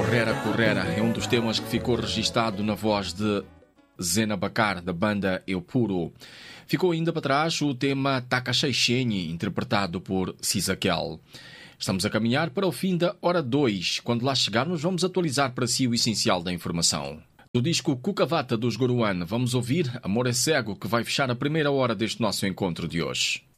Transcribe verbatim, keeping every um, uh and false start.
Correra, Correra é um dos temas que ficou registado na voz de Zena Bacar, da banda Eu Puro. Ficou ainda para trás o tema Taka Xeixenhe, interpretado por Sisakel. Estamos a caminhar para o fim da hora dois. Quando lá chegarmos, vamos atualizar para si o essencial da informação. Do disco Cucavata dos Goruan, vamos ouvir Amor é Cego, que vai fechar a primeira hora deste nosso encontro de hoje.